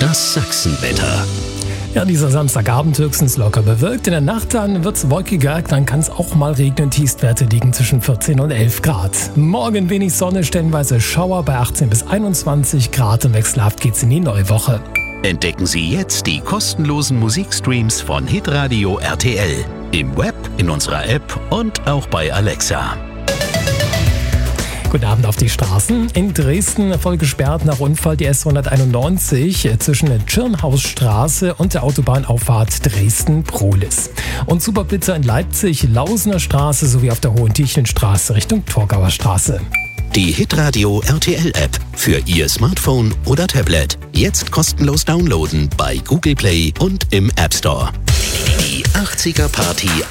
Das Sachsenwetter. Ja, dieser Samstagabend höchstens locker bewölkt. In der Nacht dann wird es wolkiger, dann kann es auch mal regnen. Tiefstwerte liegen zwischen 14 und 11 Grad. Morgen wenig Sonne, stellenweise Schauer bei 18 bis 21 Grad. Und wechselhaft geht's in die neue Woche. Entdecken Sie jetzt die kostenlosen Musikstreams von Hitradio RTL. Im Web, in unserer App und auch bei Alexa. Guten Abend auf die Straßen. In Dresden voll gesperrt nach Unfall die S191 zwischen der Tschirnhausstraße und der Autobahnauffahrt Dresden-Prohlis. Und Superblitzer in Leipzig, Lausener Straße sowie auf der Hohentiechenstraße Richtung Torgauer Straße. Die Hitradio RTL App für Ihr Smartphone oder Tablet. Jetzt kostenlos downloaden bei Google Play und im App Store. Die 80er Party